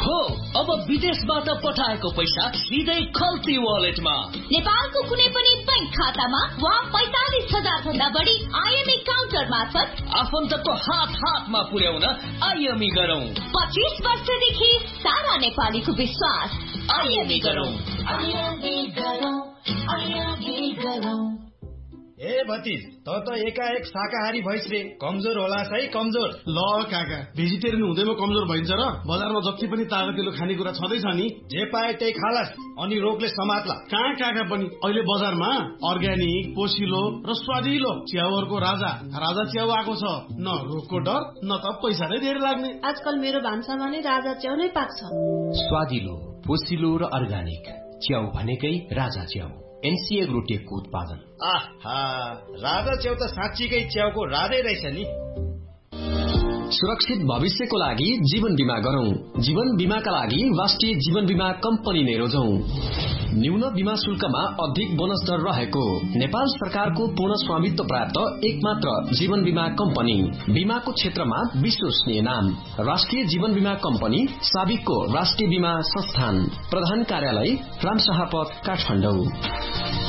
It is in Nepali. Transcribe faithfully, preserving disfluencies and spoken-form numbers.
हो, अब विदेशबाट पठाएको पैसा सिधै खल्ती वालेटमा। नेपालको कुनै पनि बैंक खातामा वा पैंतालिस हजार भन्दा बढी आइएमई काउन्टर मार्फत आफन्तको हात हातमा पुर्याउन आइएमई गरौं। पच्चीस वर्षदेखि सारा नेपालीको विश्वास। आइएमई गरौं, आइएमई गरौं, आइएमई गरौं। ए भतिज, त त एकाएक शाकाहारी भइस रे, कमजोर होला है कमजोर। ल काका, भेजिटेरियन हुँदैमा कमजोर भइन्छ र? बजारमा जति पनि तागतिलो खानेकुरा छँदैछ नि, जे पाए त्यही खालास, अनि रोगले समात्ला। कहाँ काका पनि अहिले बजारमा अर्ग्यानिक, पोसिलो र स्वादिलो च्याउहरूको राजा राजा च्याउ आएको छ। न रोगको डर, न त पैसा नै धेरै लाग्ने। आजकल मेरो भान्सामा नै राजा च्याउ नै पाक्छ। स्वादिलो, पोसिलो र अर्ग्यानिक च्याउ भनेकै राजा च्याउ। एनसीए ग्रुटेकको उत्पादन। आहा, राजा च्याउ त साँच्चीकै च्याउको राजै रहेछ नि। सुरक्षित भविष्यको लागि जीवन बीमा गरौं। जीवन बीमाका लागि राष्ट्रिय जीवन बीमा कम्पनी नै रोजौं। न्यून बीमा शुल्कमा अधिक बोनस दर रहेको नेपाल सरकारको पूर्ण स्वामित्व प्राप्त एकमात्र जीवन बीमा कम्पनी। बीमाको क्षेत्रमा विश्वसनीय नाम राष्ट्रिय जीवन बीमा कम्पनी, साबिकको राष्ट्रिय बीमा संस्थान। प्रधान कार्यालय रामशाहपथ, काठमाडौँ।